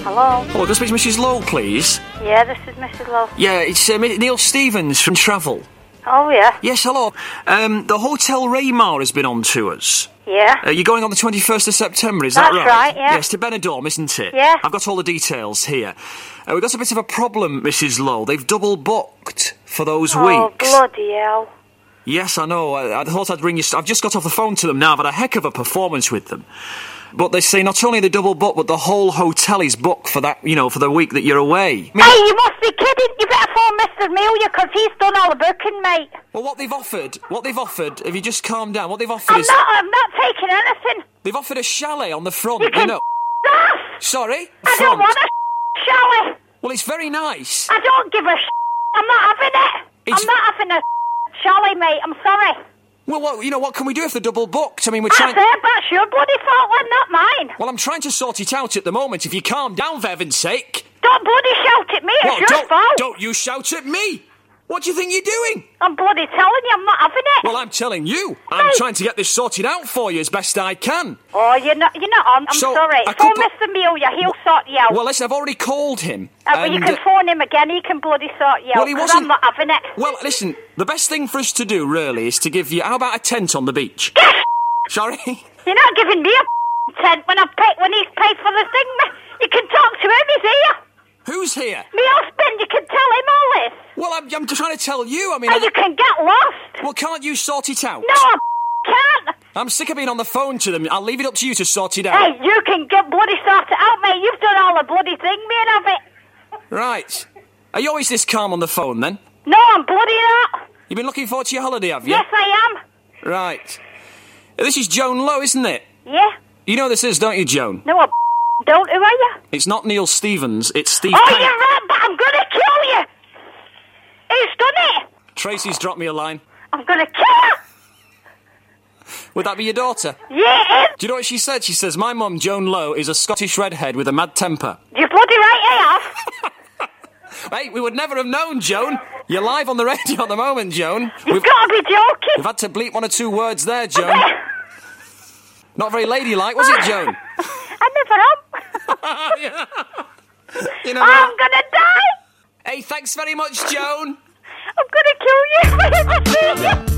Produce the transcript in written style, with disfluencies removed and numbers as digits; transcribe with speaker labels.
Speaker 1: Hello?
Speaker 2: Hello, can I speak to Mrs. Lowe, please?
Speaker 1: Yeah, this is Mrs. Lowe.
Speaker 2: Yeah, it's Neil Stevens from Travel.
Speaker 1: Oh, yeah.
Speaker 2: Yes, hello. The Hotel Raymar has been on to us.
Speaker 1: Yeah.
Speaker 2: You're going on the 21st of September, is that right?
Speaker 1: That's right, yeah.
Speaker 2: Yes, to Benidorm, isn't it?
Speaker 1: Yeah.
Speaker 2: I've got all the details here. We've got a bit of a problem, Mrs. Lowe. They've double booked for those weeks.
Speaker 1: Oh, bloody hell.
Speaker 2: Yes, I know. I thought I'd ring you. I've just got off the phone to them now. I've had a heck of a performance with them. But they say not only are they double booked, but the whole hotel is booked for that, for the week that you're away.
Speaker 1: Hey, you must be kidding. You better phone Mr. Amelia, because he's done all the booking, mate.
Speaker 2: Well, what they've offered, if you just calm down, what they've offered
Speaker 1: I'm not taking anything.
Speaker 2: They've offered a chalet on the front,
Speaker 1: You can
Speaker 2: off. Sorry?
Speaker 1: I don't want a chalet.
Speaker 2: Well, it's very nice.
Speaker 1: I don't give a I'm not having it. I'm not having a chalet, mate. I'm sorry.
Speaker 2: Well, what can we do if they're double booked? I mean, we're
Speaker 1: That's
Speaker 2: trying...
Speaker 1: That's your bloody fault, and not mine.
Speaker 2: Well, I'm trying to sort it out at the moment. If you calm down, for heaven's sake.
Speaker 1: Don't bloody shout at me. It's your fault.
Speaker 2: Don't you shout at me. What do you think you're doing?
Speaker 1: I'm bloody telling you, I'm not having it.
Speaker 2: Well, I'm telling you. I'm trying to get this sorted out for you as best I can.
Speaker 1: Oh, you're not on. I'm sorry. Phone Mr. Amelia, he'll sort you out.
Speaker 2: Well, listen, I've already called him.
Speaker 1: Well, you can phone him again, he can bloody sort you out, because I'm not having it.
Speaker 2: Well, listen, the best thing for us to do, really, is to give you... How about a tent on the beach? Sorry?
Speaker 1: You're not giving me a tent when he's paid for the thing. You can talk to him, he's here.
Speaker 2: Who's here?
Speaker 1: Me husband, you can tell him all this.
Speaker 2: Well, I'm trying to tell you,
Speaker 1: you can get lost.
Speaker 2: Well, can't you sort it out?
Speaker 1: No, I can't.
Speaker 2: I'm sick of being on the phone to them. I'll leave it up to you to sort it out.
Speaker 1: Hey, you can get bloody sorted out, mate. You've done all the bloody thing, me and have it.
Speaker 2: Right. Are you always this calm on the phone, then?
Speaker 1: No, I'm bloody not.
Speaker 2: You've been looking forward to your holiday, have you?
Speaker 1: Yes, I am.
Speaker 2: Right. This is Joan Lowe, isn't it?
Speaker 1: Yeah.
Speaker 2: You know this is, don't you, Joan?
Speaker 1: No, I don't. Who are you?
Speaker 2: It's not Neil Stevens, it's Steve
Speaker 1: Oh, you're right, but I'm going to kill you. Who's done it?
Speaker 2: Tracy's dropped me a line.
Speaker 1: I'm going to kill her.
Speaker 2: Would that be your daughter?
Speaker 1: Yeah, it is.
Speaker 2: Do you know what she said? She says, my mum, Joan Lowe, is a Scottish redhead with a mad temper.
Speaker 1: You're bloody right, I have.
Speaker 2: Hey, we would never have known, Joan. You're live on the radio at the moment, Joan.
Speaker 1: You've got to be joking.
Speaker 2: We've had to bleep one or two words there, Joan. Not very ladylike, was it, Joan?
Speaker 1: I never am.
Speaker 2: Yeah. You know
Speaker 1: I'm going to die.
Speaker 2: Hey, thanks very much, Joan.
Speaker 1: I'm going to kill you.